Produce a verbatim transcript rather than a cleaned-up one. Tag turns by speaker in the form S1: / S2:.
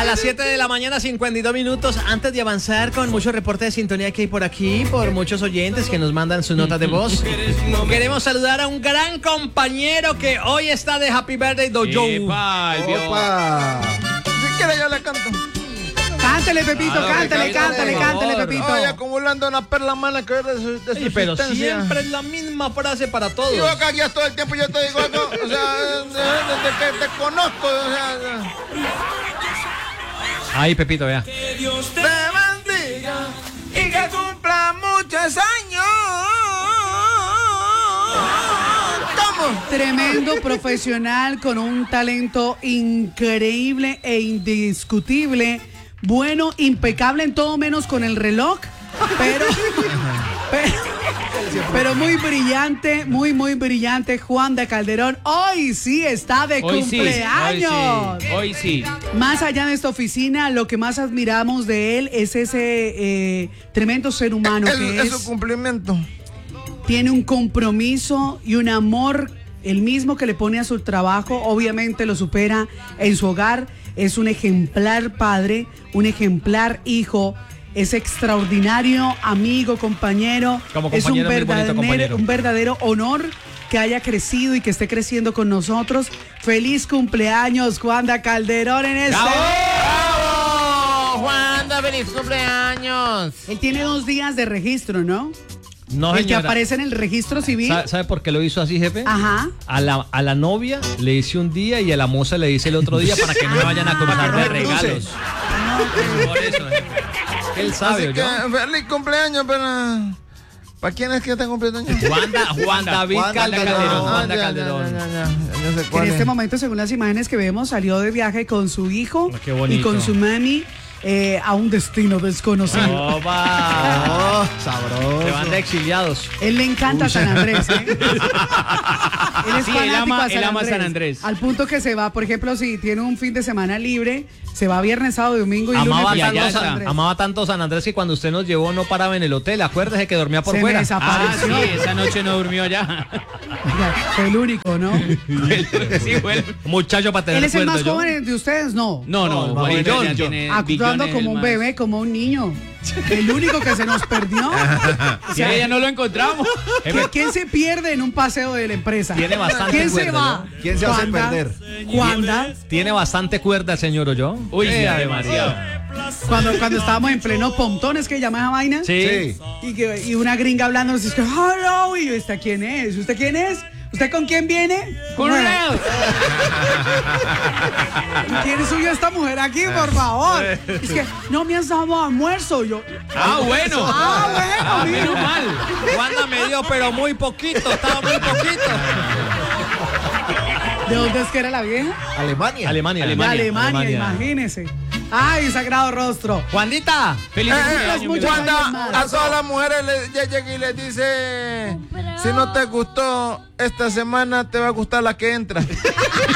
S1: A las siete de la mañana, cincuenta y dos minutos. Antes de avanzar con muchos reportes de sintonía que hay por aquí, por muchos oyentes que nos mandan sus notas de voz, queremos saludar a un gran compañero que hoy está de Happy Birthday Dojo.
S2: Epa, el viejo.
S3: Opa. Si quiere yo le canto.
S4: Cántale, Pepito,
S2: Claro,
S4: cántale,
S2: que
S4: cántale,
S1: por
S4: cántale,
S1: favor.
S4: Pepito.
S3: Oye, acumulando una perla mala que es de su, de su
S1: Oye, pero
S3: existencia.
S1: siempre es la misma frase para todos.
S3: Yo acá ya todo el tiempo yo te digo algo, o sea, desde que te conozco, o sea,
S1: Ahí, Pepito, vea.
S3: que Dios te bendiga y que cumpla muchos años. ¿Cómo?
S4: Tremendo profesional con un talento increíble e indiscutible. Bueno, impecable en todo menos con el reloj, pero, pero, pero muy brillante, muy, muy brillante. Juan de Calderón, hoy sí está de
S2: Hoy sí,
S4: cumpleaños.
S2: hoy sí, hoy sí.
S4: Más allá de esta oficina, lo que más admiramos de él es ese eh, tremendo ser humano
S3: Es,
S4: que
S3: es
S4: es.
S3: su cumplimiento.
S4: Tiene un compromiso y un amor, el mismo que le pone a su trabajo, obviamente lo supera en su hogar. Es un ejemplar padre, un ejemplar hijo, es extraordinario amigo, compañero.
S1: Como
S4: es un
S1: compañero, muy bonito
S4: verdadero,
S1: compañero.
S4: un verdadero honor que haya crecido y que esté creciendo con nosotros. Feliz cumpleaños, Juanda Calderón, en este.
S2: ¡Bravo! Juanda, feliz cumpleaños.
S4: Él tiene dos días de registro, ¿no?
S1: No,
S4: el que
S1: señora.
S4: aparece en el registro civil.
S1: ¿Sabe, sabe por qué lo hizo así, jefe?
S4: Ajá.
S1: A la, a la novia le dice un día y a la moza le dice el otro día para que no me vayan a cruzar de regalos. Por eso, jefe. Él sabe,
S3: Así que,
S1: ¿yo?
S3: feliz cumpleaños, pero... ¿Para quién es que está cumpliendo años?
S1: Juanda, Juan David
S2: Juan
S1: Calderón.
S2: Calderón.
S1: Juanda
S3: Ah, ya,
S1: Calderón.
S3: ya, ya, ya, ya, ya sé
S4: En
S3: cuál
S4: este
S3: es.
S4: momento, según las imágenes que vemos, salió de viaje con su hijo
S1: Ah, qué bonito.
S4: y con su mami eh, a un destino desconocido.
S1: ¡Opa!
S3: Oh,
S1: Se
S3: sabroso.
S1: van de exiliados.
S4: Él le encanta San Andrés, ¿eh? Él es
S2: Sí, él
S4: fanático
S2: ama-
S4: a San
S2: él ama
S4: Andrés.
S2: San Andrés.
S4: Al punto que se va, por ejemplo, si tiene un fin de semana libre, se va viernes, sábado, domingo y
S1: Amaba
S4: lunes.
S2: y allá
S1: tanto,
S2: está.
S1: San,
S4: Andrés.
S1: amaba tanto San Andrés que cuando usted nos llevó no paraba en el hotel. Acuérdese que dormía por
S4: Se me
S1: fuera.
S4: desapareció.
S2: Ah, sí, esa noche no durmió allá.
S4: Oiga, fue el único, ¿no?
S2: Sí, fue el-
S1: Muchacho para tener
S4: Él es el
S1: cuerda,
S4: más
S1: yo.
S4: joven de ustedes, ¿no.
S2: No, no,
S1: No,
S2: Juanito
S1: John,
S2: ya
S1: John.
S2: tiene
S4: Actuando
S2: billones
S4: como un
S2: más.
S4: bebé, como un niño. El único que se nos perdió. O
S2: Sí,
S4: sea,
S2: ya no lo encontramos.
S4: ¿Qui- ¿Quién se pierde en un paseo de la empresa?
S1: Tiene bastante
S4: ¿Quién se
S1: cuerda,
S4: va?
S1: ¿no?
S3: ¿Quién se hace
S4: Juanda,
S3: perder?
S4: Juanda.
S1: Tiene bastante cuerda, señor Olló.
S2: Uy, sí,
S1: Eh, Ave
S2: demasiado.
S4: Cuando, cuando estábamos en pleno Pomptones, que llama esa vaina.
S1: Sí.
S3: Sí.
S4: Y, que, y una gringa hablando, nos dice, hello, y yo, ¿esta quién es? ¿Usted quién es? ¿Usted con quién viene?
S2: Con
S4: Bueno,
S2: Leo.
S4: ¿quién subió esta mujer aquí, por favor? Es que no me has dado almuerzo. Yo,
S2: Ah, bueno.
S4: ah, bueno,
S2: Ah,
S4: mira.
S2: menos mal.
S1: Juanda me dio, pero muy poquito. Estaba muy poquito.
S4: ¿De dónde es que era la vieja?
S3: Alemania.
S1: Alemania.
S4: De Alemania, imagínese. Ay, sagrado rostro.
S1: Juandita.
S2: Feliz
S3: Eh, eh,
S2: cumpleaños,
S4: muchos
S2: mi
S4: años
S3: Juanda,
S4: más.
S3: a todas las mujeres le, ya llega y les dice, si no te gustó esta semana, te va a gustar la que entra.